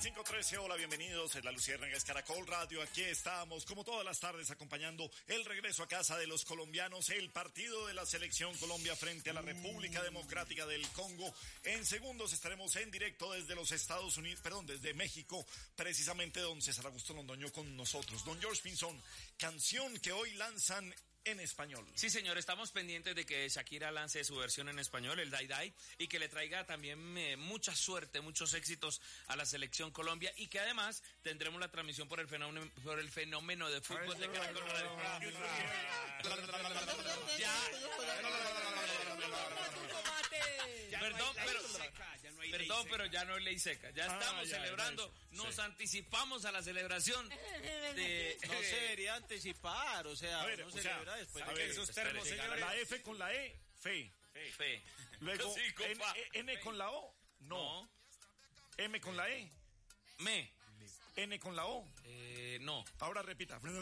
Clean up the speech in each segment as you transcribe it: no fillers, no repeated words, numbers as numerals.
5:13, hola, bienvenidos, es la Luciérnaga, es Caracol Radio, aquí estamos como todas las tardes acompañando el regreso a casa de los colombianos, el partido de la selección Colombia frente a la República Democrática del Congo. En segundos estaremos en directo desde los Estados Unidos, desde México, precisamente don César Augusto Londoño con nosotros. Don George Pinzón, canción que hoy lanzan en español. Sí, señor, estamos pendientes de que Shakira lance su versión en español, el Dai Dai, y que le traiga también mucha suerte, muchos éxitos a la selección Colombia, y que además tendremos la transmisión por el fenómeno de fútbol de Caracol Radio. Pero ya no es ley seca. Ya estamos celebrando, nos anticipamos a la celebración de... No se debería anticipar, o sea, ver, no celebra después de esos termos, señores. La F con la E, fe. Luego, N con la O, no. M con la E, me. N con la O, no. Ahora repita. El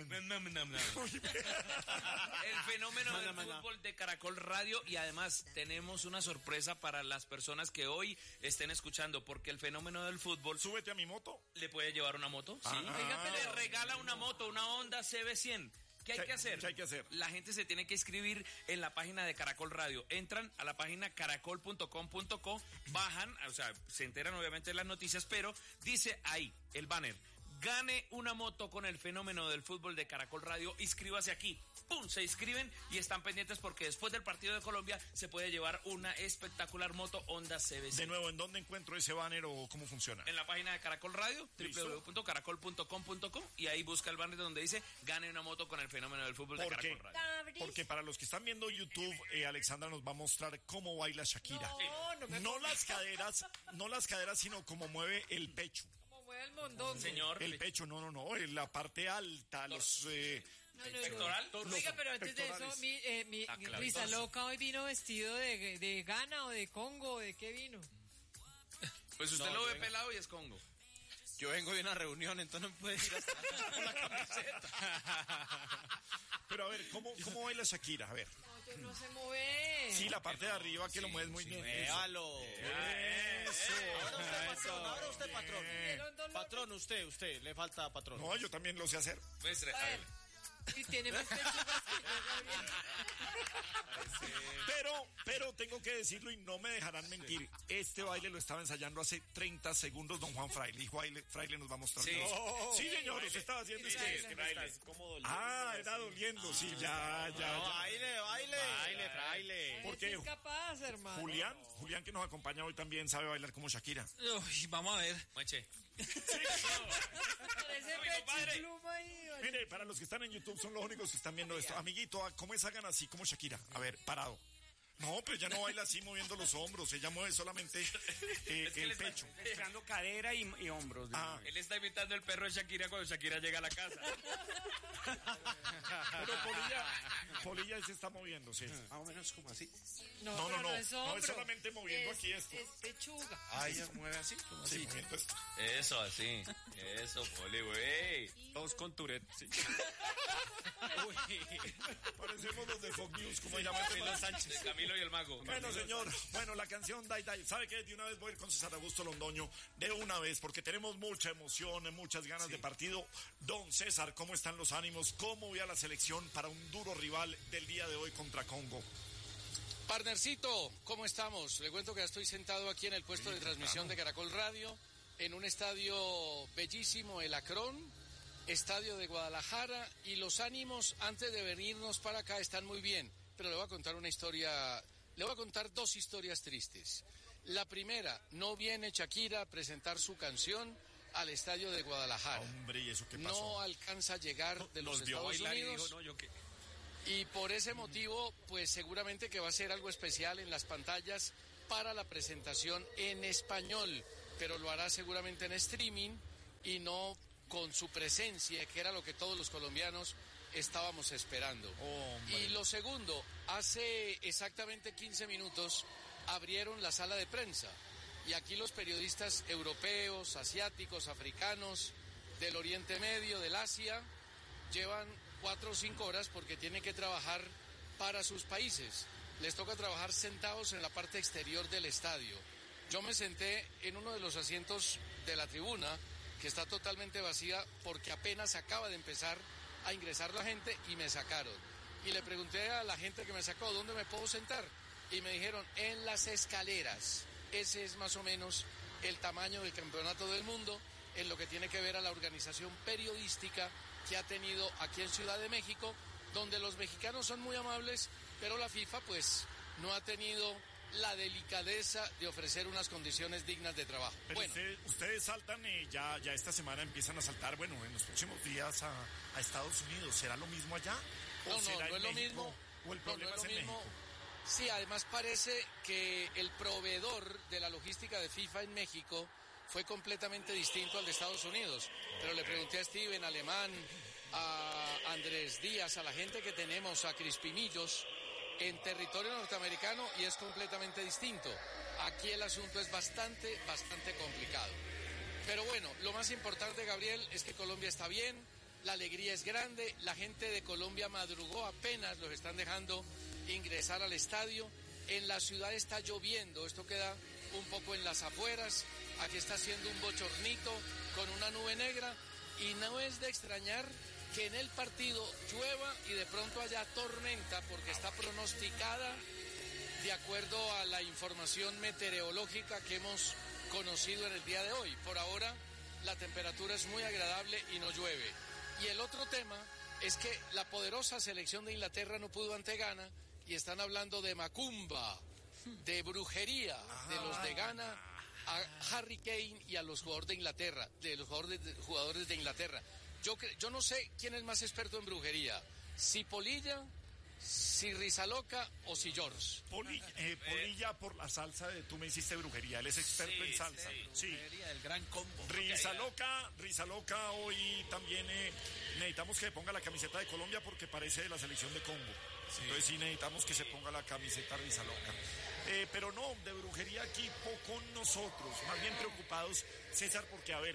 fenómeno del fútbol de Caracol Radio, y además tenemos una sorpresa para las personas que hoy estén escuchando, porque el fenómeno del fútbol... Súbete a mi moto. ¿Le puede llevar una moto? Sí. Le regala una moto, una Honda CB100. ¿Qué hay que hacer? ¿Qué hay que hacer? La gente se tiene que inscribir en la página de Caracol Radio. Entran a la página caracol.com.co, bajan, o sea, se enteran obviamente de las noticias, pero dice ahí, el banner: gane una moto con el fenómeno del fútbol de Caracol Radio, inscríbase aquí. ¡Pum! Se inscriben y están pendientes porque después del partido de Colombia se puede llevar una espectacular moto Honda CB100. De nuevo, ¿en dónde encuentro ese banner o cómo funciona? En la página de Caracol Radio, www.caracol.com.co, y ahí busca el banner donde dice gane una moto con el fenómeno del fútbol de Caracol Radio. Porque para los que están viendo YouTube, Alexandra nos va a mostrar cómo baila Shakira. No las caderas, sino cómo mueve el pecho. Mueve el mondongo. Señor. El pecho, no, la parte alta, los... ¿Pectoral? Oiga, pero antes de eso, mi Risa Loca hoy vino vestido de Ghana o de Congo, ¿de qué vino? Pues usted lo ve pelado y es Congo. Yo vengo de una reunión, entonces no puede ir hasta con la camiseta. Pero a ver, ¿cómo baila Shakira? A ver. No, yo no sé mover. Sí, la parte de arriba que lo mueves muy bien. Muévalo. Eso. Ahora usted, patrón. Patrón, usted, le falta patrón. No, yo también lo sé hacer. Muestre, a ver. Y tiene más pechugas que Pero tengo que decirlo y no me dejarán mentir. Este baile lo estaba ensayando hace 30 segundos don Juan Fraile. Y Fraile nos va a mostrar. Sí, sí, señor, usted estaba haciendo baile. Era doliendo, sí, ya. Baile, Fraile. ¿Por qué? Es capaz, hermano. Julián que nos acompaña hoy también sabe bailar como Shakira. Uy, vamos a ver. Mache. Parece pechipluma ahí. Mire, para los que están en YouTube son los únicos que están viendo esto. Amiguito, ¿cómo es hagan así como Shakira? A ver, parado. No, pero ya no baila así moviendo los hombros, ella mueve solamente el pecho. Dejando cadera y hombros. Él está imitando el perro de Shakira cuando Shakira llega a la casa. Pero Polilla se está moviendo, sí. Más o menos como así. No, es solamente moviendo aquí esto. Es pechuga. Ella mueve así, como Sí, así. moviendo esto. Eso, así. Eso, Poli, güey. Todos con Tourette, sí. Parecemos los de Fox News, como llama Camilo Sánchez, Camilo y el Mago. Bueno, señor, la canción Dai Dai. ¿Sabe qué? De una vez voy a ir con César Augusto Londoño. De una vez, porque tenemos mucha emoción, muchas ganas de partido. Don César, ¿cómo están los ánimos? ¿Cómo ve a la selección para un duro rival del día de hoy contra Congo? Partnercito, ¿cómo estamos? Le cuento que ya estoy sentado aquí en el puesto de transmisión de Caracol Radio, en un estadio bellísimo, el Akron, estadio de Guadalajara, y los ánimos antes de venirnos para acá están muy bien, pero le voy a contar dos historias tristes. La primera, no viene Shakira a presentar su canción al estadio de Guadalajara. Hombre, ¿y eso qué pasó? No alcanza a llegar de los Estados Unidos. Y por ese motivo, pues seguramente que va a ser algo especial en las pantallas para la presentación en español, pero lo hará seguramente en streaming y no con su presencia, que era lo que todos los colombianos estábamos esperando. Y lo segundo, hace exactamente 15 minutos abrieron la sala de prensa y aquí los periodistas europeos, asiáticos, africanos, del Oriente Medio, del Asia, llevan 4 o 5 horas porque tienen que trabajar para sus países. Les toca trabajar sentados en la parte exterior del estadio. Yo me senté en uno de los asientos de la tribuna, que está totalmente vacía porque apenas acaba de empezar a ingresar la gente y me sacaron. Y le pregunté a la gente que me sacó, ¿dónde me puedo sentar? Y me dijeron, en las escaleras. Ese es más o menos el tamaño del Campeonato del Mundo en lo que tiene que ver a la organización periodística que ha tenido aquí en Ciudad de México, donde los mexicanos son muy amables, pero la FIFA pues no ha tenido la delicadeza de ofrecer unas condiciones dignas de trabajo. Pero bueno, ustedes saltan, ya esta semana empiezan a saltar, bueno, en los próximos días a Estados Unidos. ¿Será lo mismo allá? No es lo mismo. ¿O el problema es en México? Sí, además parece que el proveedor de la logística de FIFA en México fue completamente distinto al de Estados Unidos. Pero le pregunté a Steven Alemán, a Andrés Díaz, a la gente que tenemos, a Crispinillos, en territorio norteamericano, y es completamente distinto. Aquí el asunto es bastante complicado. Pero bueno, lo más importante, Gabriel, es que Colombia está bien, la alegría es grande, la gente de Colombia madrugó, apenas los están dejando ingresar al estadio. En la ciudad está lloviendo, esto queda un poco en las afueras, aquí está haciendo un bochornito con una nube negra, y no es de extrañar que en el partido llueva y de pronto haya tormenta, porque está pronosticada de acuerdo a la información meteorológica que hemos conocido en el día de hoy. Por ahora la temperatura es muy agradable y no llueve. Y el otro tema es que la poderosa selección de Inglaterra no pudo ante Ghana, y están hablando de macumba, de brujería, de los de Ghana, a Harry Kane y a los jugadores de Inglaterra, de los jugadores de Inglaterra. Yo no sé quién es más experto en brujería, si Polilla, si Rizaloca o si George. Polilla por la salsa tú me hiciste brujería, él es experto en salsa. Sí. Brujería del gran combo. Rizaloca hoy también necesitamos que ponga la camiseta de Colombia porque parece de la selección de Congo. Sí. Entonces sí necesitamos que se ponga la camiseta Rizaloca. Pero no, de brujería aquí poco nosotros, más bien preocupados, César, porque a ver,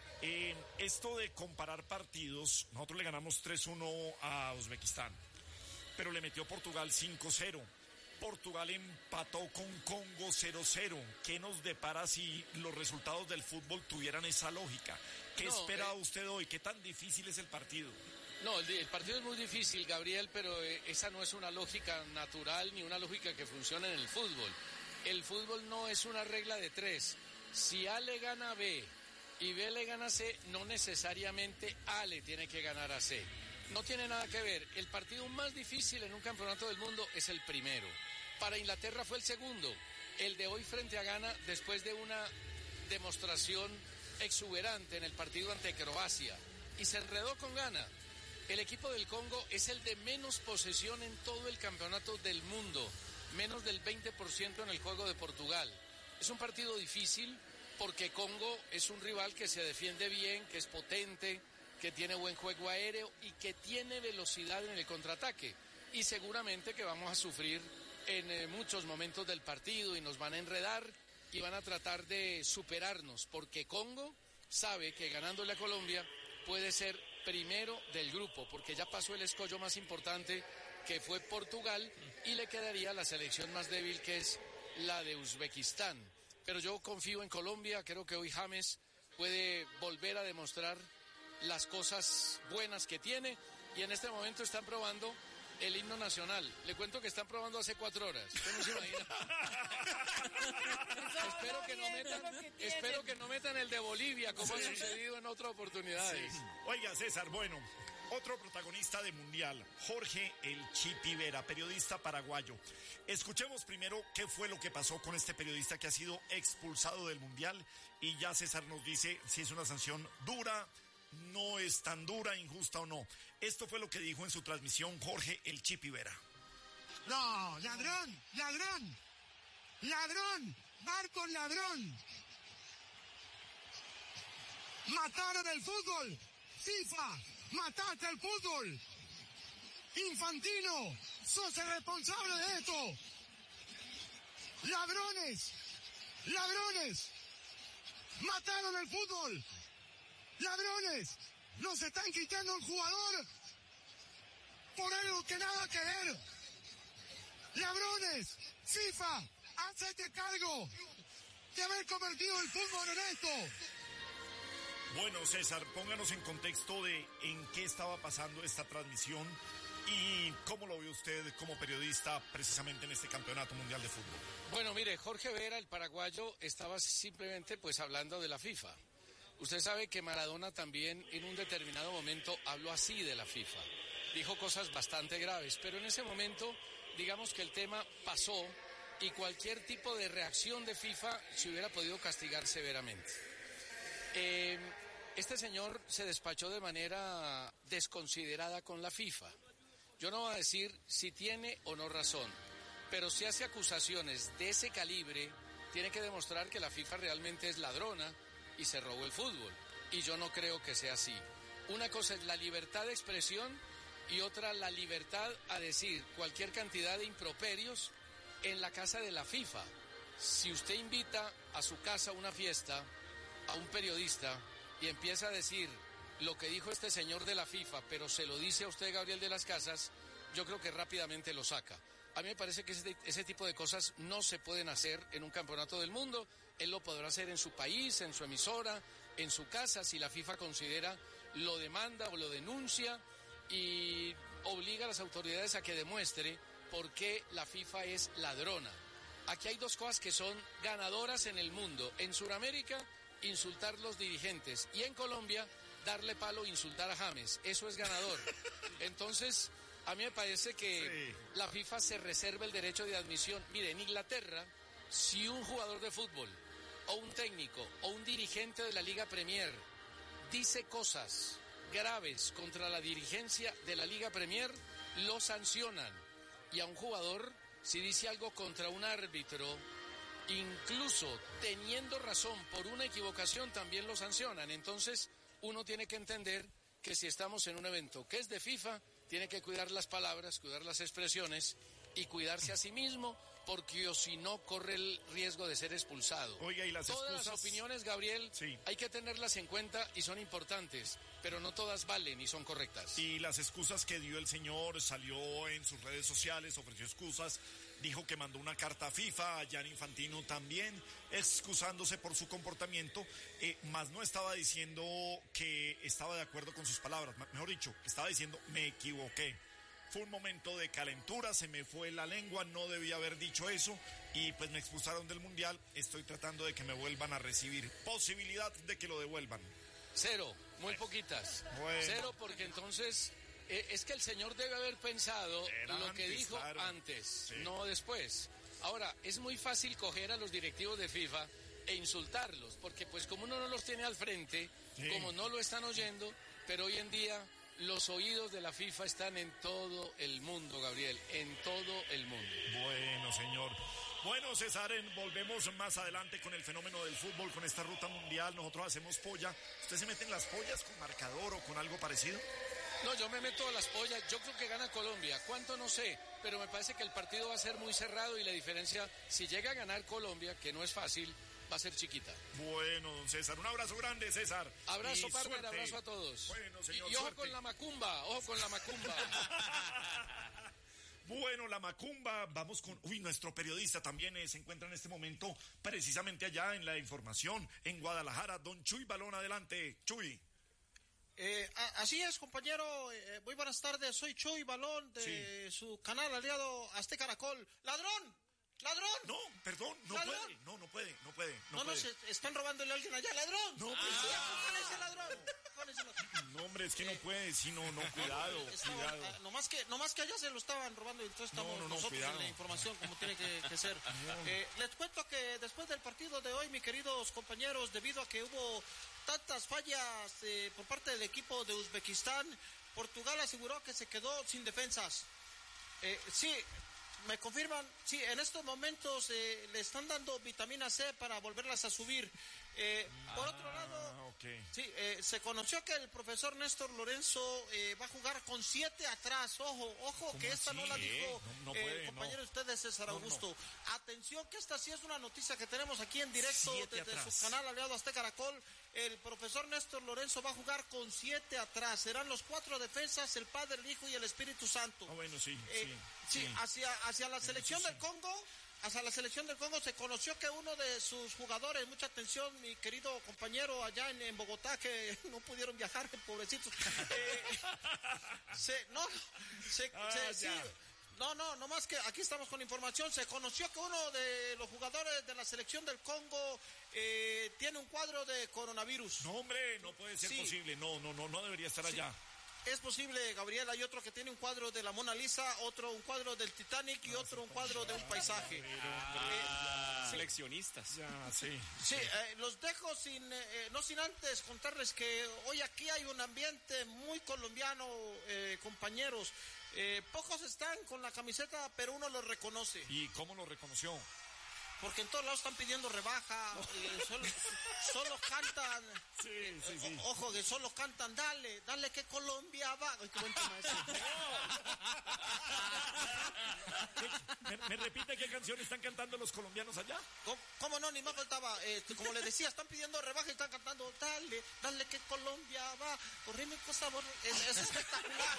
esto de comparar partidos, nosotros le ganamos 3-1 a Uzbekistán, pero le metió Portugal 5-0. Portugal empató con Congo 0-0. ¿Qué nos depara si los resultados del fútbol tuvieran esa lógica? ¿Qué espera usted hoy? ¿Qué tan difícil es el partido? No, el partido es muy difícil, Gabriel, pero esa no es una lógica natural ni una lógica que funcione en el fútbol. El fútbol no es una regla de tres. Si A le gana a B y B le gana a C, no necesariamente A le tiene que ganar a C. No tiene nada que ver. El partido más difícil en un campeonato del mundo es el primero. Para Inglaterra fue el segundo. El de hoy frente a Ghana, después de una demostración exuberante en el partido ante Croacia, y se enredó con Ghana. El equipo del Congo es el de menos posesión en todo el campeonato del mundo, menos del 20% en el juego de Portugal. Es un partido difícil porque Congo es un rival que se defiende bien, que es potente, que tiene buen juego aéreo y que tiene velocidad en el contraataque. Y seguramente que vamos a sufrir en muchos momentos del partido y nos van a enredar y van a tratar de superarnos, porque Congo sabe que ganándole a Colombia puede ser primero del grupo, porque ya pasó el escollo más importante, que fue Portugal, y le quedaría la selección más débil, que es la de Uzbekistán. Pero yo confío en Colombia, creo que hoy James puede volver a demostrar las cosas buenas que tiene, y en este momento están probando el himno nacional. Le cuento que están probando hace 4 horas. Usted no se imagina. Espero que no metan el de Bolivia, como ha sucedido en otras oportunidades. Sí. Oiga, César, bueno, otro protagonista de Mundial, Jorge El Chipi Vera, periodista paraguayo. Escuchemos primero qué fue lo que pasó con este periodista que ha sido expulsado del Mundial, y ya César nos dice si es una sanción dura, no es tan dura, injusta o no. Esto fue lo que dijo en su transmisión Jorge El Chipi Vera. No, ladrón, ladrón, ladrón, Marcos ladrón. Mataron el fútbol, FIFA, mataste el fútbol. Infantino, sos el responsable de esto. Ladrones, ladrones, mataron el fútbol. Ladrones, nos están quitando un jugador por algo que nada que ver. Ladrones, FIFA, hacete cargo. de haber convertido el fútbol en esto. Bueno, César, pónganos en contexto de en qué estaba pasando esta transmisión y cómo lo ve usted como periodista precisamente en este Campeonato Mundial de Fútbol. Bueno, mire, Jorge Vera, el paraguayo, estaba simplemente pues hablando de la FIFA. Usted sabe que Maradona también en un determinado momento habló así de la FIFA. Dijo cosas bastante graves, pero en ese momento, digamos que el tema pasó y cualquier tipo de reacción de FIFA se hubiera podido castigar severamente. Este señor se despachó de manera desconsiderada con la FIFA. Yo no voy a decir si tiene o no razón, pero si hace acusaciones de ese calibre, tiene que demostrar que la FIFA realmente es ladrona y se robó el fútbol. Y yo no creo que sea así. Una cosa es la libertad de expresión y otra la libertad a decir cualquier cantidad de improperios en la casa de la FIFA. Si usted invita a su casa a una fiesta a un periodista y empieza a decir lo que dijo este señor de la FIFA, pero se lo dice a usted, Gabriel de las Casas, yo creo que rápidamente lo saca. A mí me parece que ese tipo de cosas no se pueden hacer en un campeonato del mundo. Él lo podrá hacer en su país, en su emisora, en su casa, si la FIFA considera, lo demanda o lo denuncia y obliga a las autoridades a que demuestre por qué la FIFA es ladrona. Aquí hay dos cosas que son ganadoras en el mundo. En Sudamérica, insultar los dirigentes, y en Colombia, darle palo e insultar a James. Eso es ganador. Entonces, a mí me parece que la FIFA se reserva el derecho de admisión. Mire, en Inglaterra, si un jugador de fútbol, o un técnico, o un dirigente de la Liga Premier dice cosas graves contra la dirigencia de la Liga Premier, lo sancionan. Y a un jugador, si dice algo contra un árbitro, incluso teniendo razón por una equivocación, también lo sancionan. Entonces, uno tiene que entender que si estamos en un evento que es de FIFA, tiene que cuidar las palabras, cuidar las expresiones y cuidarse a sí mismo, porque o si no corre el riesgo de ser expulsado. Oiga, ¿y las todas excusas? Las opiniones, Gabriel, sí, hay que tenerlas en cuenta y son importantes, pero no todas valen y son correctas. Y las excusas que dio el señor, salió en sus redes sociales, ofreció excusas, dijo que mandó una carta a FIFA, a Gianni Infantino también, excusándose por su comportamiento, más no estaba diciendo que estaba de acuerdo con sus palabras, mejor dicho, estaba diciendo me equivoqué. Fue un momento de calentura, se me fue la lengua, no debía haber dicho eso y pues me expulsaron del Mundial. Estoy tratando de que me vuelvan a recibir. Posibilidad de que lo devuelvan. Cero, muy poquitas. Bueno. Cero, porque entonces es que el señor debe haber pensado lo antes, que dijo claro, antes, sí, no después. Ahora, es muy fácil coger a los directivos de FIFA e insultarlos, porque pues como uno no los tiene al frente, sí, como no lo están oyendo, pero hoy en día los oídos de la FIFA están en todo el mundo, Gabriel, en todo el mundo. Bueno, señor. Bueno, César, volvemos más adelante con el fenómeno del fútbol, con esta ruta mundial. Nosotros hacemos polla. ¿Usted se mete en las pollas con marcador o con algo parecido? No, yo me meto a las pollas. Yo creo que gana Colombia. ¿Cuánto? No sé. Pero me parece que el partido va a ser muy cerrado y la diferencia, si llega a ganar Colombia, que no es fácil, va a ser chiquita. Bueno, don César, un abrazo grande, César. Abrazo, partner, abrazo a todos. Bueno, señor, y ojo suerte con la macumba, ojo con la macumba. Bueno, la macumba, vamos con... Uy, nuestro periodista también se encuentra en este momento precisamente allá en la información, en Guadalajara. Don Chuy Balón, adelante, Chuy. Así es, compañero. Muy buenas tardes. Soy Chuy Balón de su canal aliado Azteca Caracol. ¡Ladrón! ¡Ladrón! No, perdón, no ¿Ladrón? puede. No puede. No, se están robándole a alguien allá. ¡Ladrón! No, pues con ese ladrón. Con ese ladrón. No, hombre, es que no puede. Sí, no, cuidado, cuidado. Nomás que allá se lo estaban robando y entonces estamos nosotros cuidado, en la información como tiene que ser. Les cuento que después del partido de hoy, mis queridos compañeros, debido a que hubo tantas fallas por parte del equipo de Uzbekistán, Portugal aseguró que se quedó sin defensas. Sí, me confirman, sí, en estos momentos le están dando vitamina C para volverlas a subir. Por otro lado, okay, sí, se conoció que el profesor Néstor Lorenzo va a jugar con 7 atrás. Ojo, que esta así? No la dijo No puede, el compañero de ustedes, César Augusto. No. Atención, que esta sí es una noticia que tenemos aquí en directo desde atrás, su canal aliado Azteca Caracol. El profesor Néstor Lorenzo va a jugar con 7 atrás. Serán los 4 defensas, el Padre, el Hijo y el Espíritu Santo. bueno, sí. Hacia la selección del Congo, hasta la selección del Congo se conoció que uno de sus jugadores, mucha atención, mi querido compañero allá en Bogotá, que no pudieron viajar, pobrecitos. No más que aquí estamos con información. Se conoció que uno de los jugadores de la selección del Congo tiene un cuadro de coronavirus. No, hombre, no puede ser posible. No debería estar allá. Es posible, Gabriel. Hay otro que tiene un cuadro de la Mona Lisa, otro un cuadro del Titanic y otro un cuadro de un paisaje. Seleccionistas. Sí, los dejo no sin antes contarles que hoy aquí hay un ambiente muy colombiano, compañeros. Pocos están con la camiseta, pero uno los reconoce. ¿Y cómo lo reconoció? Porque en todos lados están pidiendo rebaja, solo cantan. Sí. Ojo, que solo cantan, dale que Colombia va. Ay, qué buen tema ese. ¿Me repite qué canción están cantando los colombianos allá? ¿Cómo no? Ni más faltaba. Como les decía, están pidiendo rebaja y están cantando, dale que Colombia va. Corrime con sabor. Es espectacular,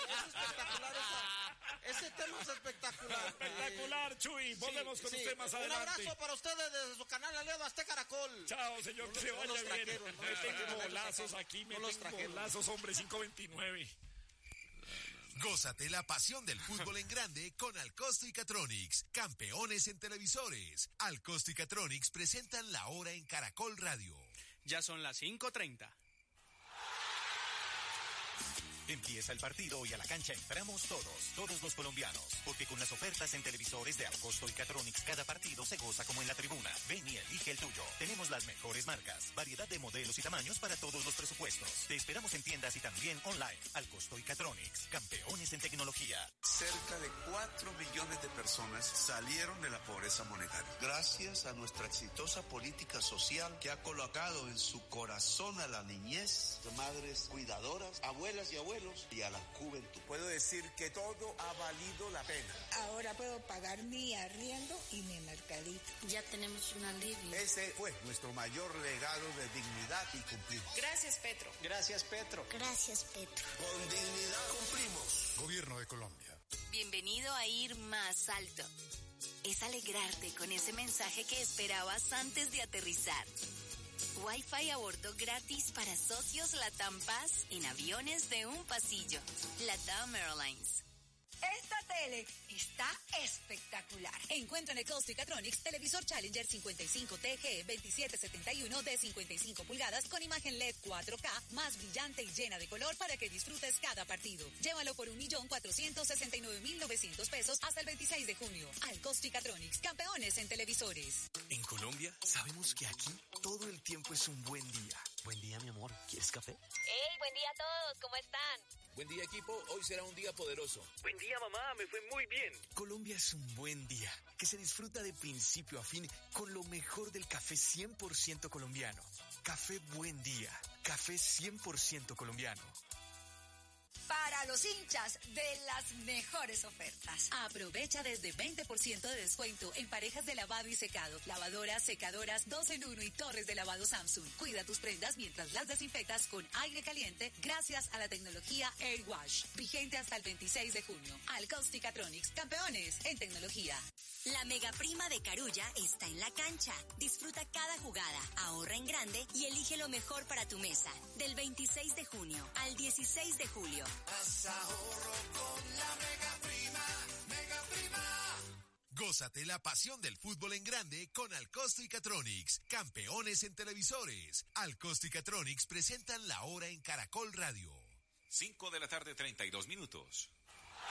ese tema es espectacular. Espectacular, Chuy. Volvemos con usted más adelante. Un abrazo para ustedes desde su canal aliado Azteca Caracol. Chao, señor, que se vaya bien. Me tengo bolazos aquí, bolazos, hombre, 529. Gózate la pasión del fútbol en grande con Alcosto y Catronics, campeones en televisores. Alcosto y Catronics presentan la hora en Caracol Radio. Ya son las 5:30. Empieza el partido y a la cancha entramos todos los colombianos, porque con las ofertas en televisores de Alcosto y Catronics cada partido se goza como en la tribuna. Ven y elige el tuyo. Tenemos las mejores marcas, variedad de modelos y tamaños para todos los presupuestos. Te esperamos en tiendas y también online. Alcosto y Catronics, campeones en tecnología. Cerca de 4 millones de personas salieron de la pobreza monetaria, gracias a nuestra exitosa política social que ha colocado en su corazón a la niñez, madres cuidadoras, abuelas y abuelos, y a la juventud. Puedo decir que todo ha valido la pena. Ahora puedo pagar mi arriendo y mi mercadito. Ya tenemos un alivio. Ese fue nuestro mayor legado de dignidad y cumplimos. Gracias, Petro. Gracias, Petro. Gracias, Petro. Con dignidad cumplimos. Gobierno de Colombia. Bienvenido a Ir Más Alto. Es alegrarte con ese mensaje que esperabas antes de aterrizar. Wi-Fi a bordo gratis para socios Latam Paz en aviones de un pasillo. Latam Airlines. Esta tele está espectacular. Encuentra en Alcosto y Catronics televisor Challenger 55 TG 2771 de 55 pulgadas con imagen LED 4K más brillante y llena de color para que disfrutes cada partido. Llévalo por 1.469.900 pesos hasta el 26 de junio. Alcosto y Catronics, campeones en televisores. En Colombia sabemos que aquí todo el tiempo es un buen día. Buen día, mi amor. ¿Quieres café? ¡Hey! Buen día a todos. ¿Cómo están? Buen día, equipo. Hoy será un día poderoso. Buen día, mamá. Me fue muy bien. Colombia es un buen día que se disfruta de principio a fin con lo mejor del café 100% colombiano. Café Buen Día. Café 100% colombiano. Para los hinchas de las mejores ofertas. Aprovecha desde 20% de descuento en parejas de lavado y secado, lavadoras, secadoras, 2 en 1 y torres de lavado Samsung. Cuida tus prendas mientras las desinfectas con aire caliente gracias a la tecnología Air Wash. Vigente hasta el 26 de junio. Alcosto y Catronics, campeones en tecnología. La mega prima de Carulla está en la cancha. Disfruta cada jugada, ahorra en grande y elige lo mejor para tu mesa. Del 26 de junio al 16 de julio. Haz ahorro con la mega prima, mega prima. Gózate la pasión del fútbol en grande con Alcosto y Catronics, campeones en televisores. Alcosto y Catronics presentan la hora en Caracol Radio. 5:32 p.m.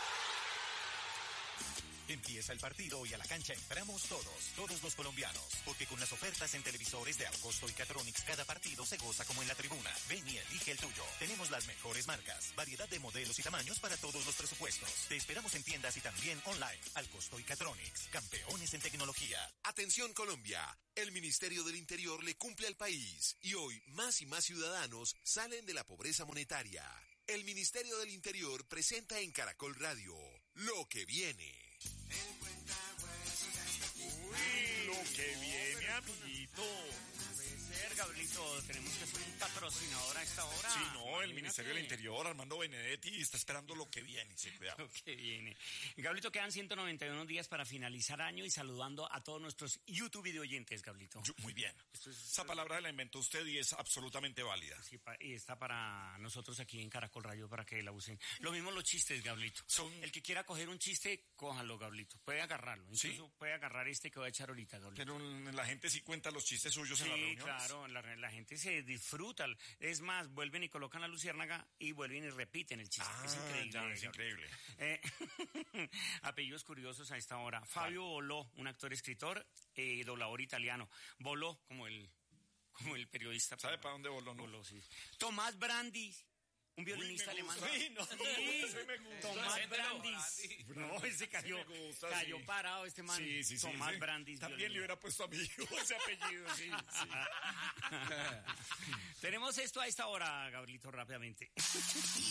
Empieza el partido y a la cancha entramos todos los colombianos, porque con las ofertas en televisores de Alcosto y Catronics cada partido se goza como en la tribuna. Ven y elige el tuyo. Tenemos las mejores marcas, variedad de modelos y tamaños para todos los presupuestos. Te esperamos en tiendas y también online. Alcosto y Catronics, campeones en tecnología. Atención Colombia, el Ministerio del Interior le cumple al país y hoy más y más ciudadanos salen de la pobreza monetaria. El Ministerio del Interior presenta en Caracol Radio Lo que viene. Uy, lo que viene, amiguito. Puede ser, Gabrielito, tenemos que hacer un patrocinador a esta hora. Sí, no, imagínate. el Ministerio del Interior, Armando Benedetti, está esperando lo que viene, sí, cuidado. Lo que viene. Gablito, quedan 191 días para finalizar año y saludando a todos nuestros YouTube video oyentes, Gablito. Muy bien. Esa palabra la inventó usted y es absolutamente válida. Sí, y está para nosotros aquí en Caracol Radio para que la usen. Lo mismo los chistes, Gablito. El que quiera coger un chiste, cójalo, Gablito. Puede agarrarlo. Incluso puede agarrar este que voy a echar ahorita, Gablito. Pero la gente sí cuenta los chistes suyos en las reuniones. Sí, claro, la gente se disfruta. Es más, vuelven y colocan la luciérnaga y vuelven y repiten el chiste. Es increíble. Ya, es increíble. Apellidos curiosos a esta hora. Fabio Bolò, un actor, escritor, doblador italiano. Bolò, como el periodista. ¿Sabe para dónde voló? No? Bolò, sí. Tomás Brandis, un violinista alemán. Sí, no, sí, me gusta. Tomás Brandis. No, ese cayó parado este man. Sí, Tomás Brandis. También le hubiera puesto a mi hijo ese apellido, sí. Tenemos esto a esta hora, Gabrielito, rápidamente.